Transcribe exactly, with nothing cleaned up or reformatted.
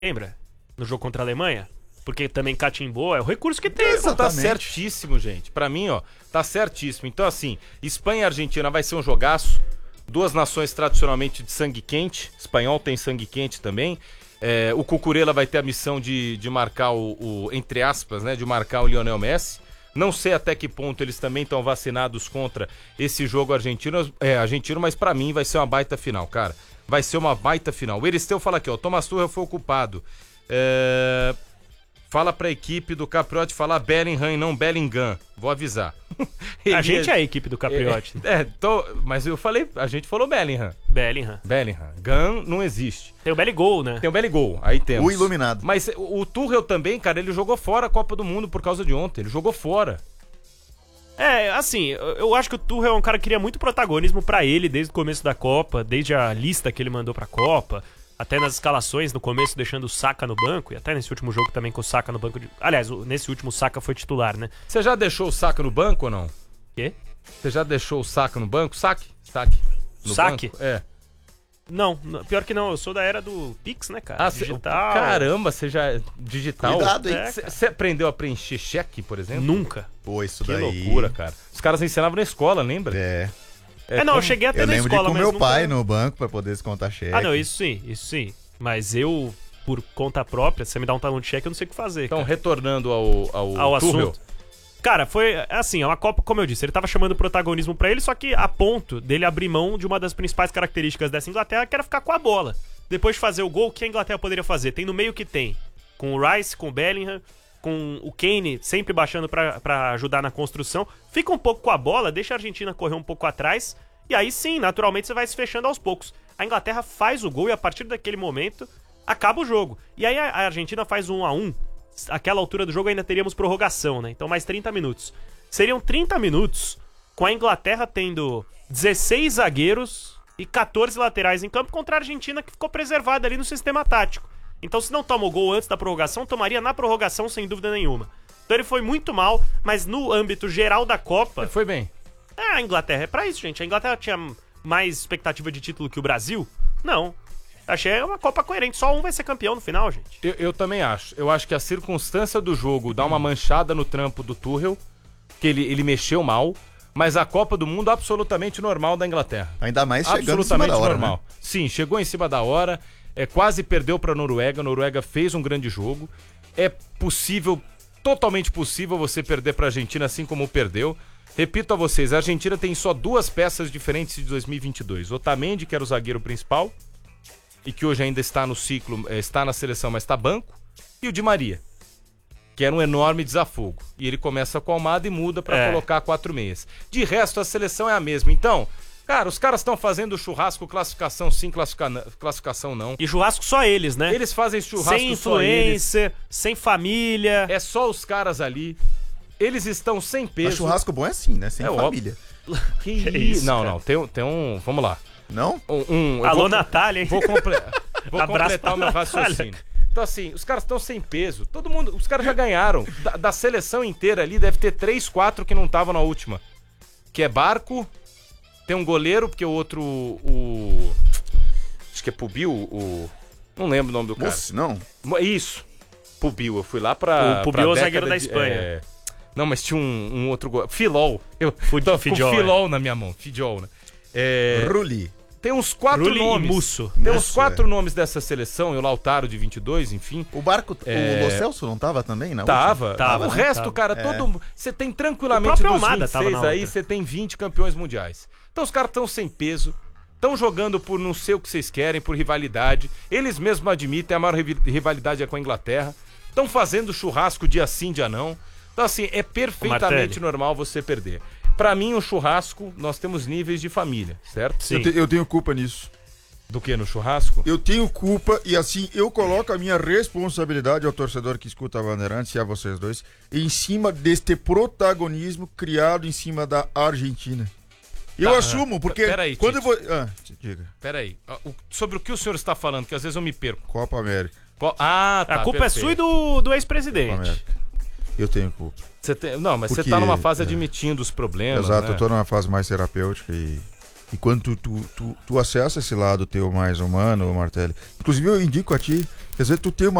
Lembra? No jogo contra a Alemanha? Porque também catimbou, é o recurso que tem. Exatamente. Tá certíssimo, gente. Pra mim, ó, tá certíssimo. Então, assim, Espanha e Argentina vai ser um jogaço. Duas nações tradicionalmente de sangue quente. Espanhol tem sangue quente também. É, o Cucurella vai ter a missão de, de marcar o, o, entre aspas, né, de marcar o Lionel Messi. Não sei até que ponto eles também estão vacinados contra esse jogo argentino, é, argentino, mas pra mim vai ser uma baita final, cara. Vai ser uma baita final. O Eristeu fala aqui, ó, Thomas Tuchel foi ocupado. É... Fala pra equipe do Capriotti falar Bellingham e não Bellingham. Vou avisar. A gente é a equipe do Capriotti. É, é tô, mas eu falei, a gente falou Bellingham. Bellingham. Bellingham. Gun não existe. Tem o Belligol, né? Tem o Belligol, aí temos. O iluminado. Mas o, o Tuchel também, cara, ele jogou fora a Copa do Mundo por causa de ontem. Ele jogou fora. É, assim, eu acho que o Tuchel é um cara que queria muito protagonismo pra ele desde o começo da Copa, desde a lista que ele mandou pra Copa. Até nas escalações, no começo, deixando o Saka no banco. E até nesse último jogo também com o Saka no banco. De... Aliás, nesse último o Saka foi titular, né? Você já deixou o Saka no banco ou não? Quê? Você já deixou o Saka no banco? Saque? Saque. No Saque? Banco? É. Não, pior que não. Eu sou da era do Pix, né, cara? Ah, digital. Cê... Caramba, você já... Digital? Cuidado, hein? Você é, aprendeu a preencher cheque, por exemplo? Nunca. Pô, isso que daí... loucura, cara. Os caras ensinavam na escola, lembra? É. É, é não, como... eu cheguei até eu na lembro escola, de com mas meu nunca... pai no banco pra poder descontar cheque. Ah, não, isso sim, isso sim. Mas eu, por conta própria, se você me dá um talão de cheque, eu não sei o que fazer. Então, cara. retornando ao, ao, ao Tuchel. assunto. Cara, foi assim, é uma Copa, como eu disse, ele tava chamando protagonismo pra ele, só que a ponto dele abrir mão de uma das principais características dessa Inglaterra, que era ficar com a bola. Depois de fazer o gol, o que a Inglaterra poderia fazer? Tem no meio que tem. Com o Rice, com o Bellingham, com o Kane sempre baixando pra, pra ajudar na construção. Fica um pouco com a bola, deixa a Argentina correr um pouco atrás, e aí sim, naturalmente você vai se fechando aos poucos. A Inglaterra faz o gol e a partir daquele momento acaba o jogo. E aí a Argentina faz um a um. Aquela altura do jogo ainda teríamos prorrogação, né? Então mais trinta minutos. Seriam trinta minutos com a Inglaterra tendo dezesseis zagueiros e quatorze laterais em campo contra a Argentina, que ficou preservada ali no sistema tático. Então se não toma o gol antes da prorrogação, tomaria na prorrogação sem dúvida nenhuma. Então ele foi muito mal, mas no âmbito geral da Copa... Ele foi bem. É, a Inglaterra é pra isso, gente. A Inglaterra tinha mais expectativa de título que o Brasil? Não. Achei uma Copa coerente. Só um vai ser campeão no final, gente. Eu, eu também acho. Eu acho que a circunstância do jogo dá uma manchada no trampo do Tuchel, que ele, ele mexeu mal, mas a Copa do Mundo absolutamente normal da Inglaterra. Ainda mais chegando absolutamente em cima da hora, normal. Né? Sim, chegou em cima da hora, é, quase perdeu pra Noruega. A Noruega fez um grande jogo. É possível, totalmente possível você perder pra Argentina assim como perdeu. Repito a vocês, a Argentina tem só duas peças diferentes de dois mil e vinte e dois. Otamendi, que era o zagueiro principal, e que hoje ainda está no ciclo, está na seleção, mas está banco, e o Di Maria, que era um enorme desafogo. E ele começa com a Almada e muda para É. colocar quatro meias. De resto, a seleção é a mesma. Então, cara, os caras estão fazendo churrasco, classificação sim, classifica... classificação não. E churrasco só eles, né? Eles fazem churrasco sem só eles. influência, sem família. É só os caras ali. Eles estão sem Mas peso. churrasco bom é assim, né? Sem É família. Que, Que isso, Não, cara? não, tem, um- tem um... Vamos lá. Não? Um, um- eu Alô, vou- Natália, hein? Vou, comple... vou Abraço completar o meu pra raciocínio. Então, assim, os caras estão sem peso. Todo mundo. Os caras já ganharam. Da, da seleção inteira ali, deve ter três, quatro que não estavam na última. Que é Barco. Tem um goleiro, porque o outro. O. Acho que é Pubil, o. Não lembro o nome do cara. Moço, não. Mo- Isso. Pubil. Eu fui lá pra. O Pubil pra é o década zagueiro da de- Espanha. é, Não, mas tinha um, um outro goleiro. Filol. Eu Fud- tô com Fidjol, Filol na minha mão. Fidjol, né? É, Ruli. tem uns quatro Rulli e nomes. Musso. Tem uns Musso, quatro nomes dessa seleção, e o Lautaro de vinte e dois, enfim. O barco, É. o Lo Celso não tava também, não? Tava. Tava, o né? resto, Tava. cara, É. todo. Você tem O tranquilamente próprio dos Almada vinte e tava seis na aí, outra. você tem vinte campeões mundiais. Então os caras estão sem peso, estão jogando por não sei o que vocês querem, por rivalidade. Eles mesmos admitem, a maior rivi- rivalidade é com a Inglaterra. Estão fazendo churrasco dia sim, dia não. Então, assim, é perfeitamente Martelli. normal você perder. Pra mim, o churrasco, nós temos níveis de família, certo? Sim. Eu, te- eu tenho culpa nisso. Do que no churrasco? Eu tenho culpa e assim, eu coloco a minha responsabilidade ao torcedor que escuta a Bandeirantes e a vocês dois em cima deste protagonismo criado em cima da Argentina. Eu Tá, assumo, porque peraí, quando eu Tite. vou... Ah, diga. Peraí, o- sobre o que o senhor está falando, que às vezes eu me perco. Copa América. Qual- Ah, tá. A culpa perfeito. é sua e do, do Copa ex-presidente. América. Eu tenho culpa. Você tem- Não, mas Porque- você tá numa fase é. admitindo os problemas. Exato, né? eu tô numa fase mais terapêutica e, e quando tu, tu, tu, tu acessa esse lado teu mais humano, Martelli, inclusive eu indico a ti, Quer dizer, tu tem uma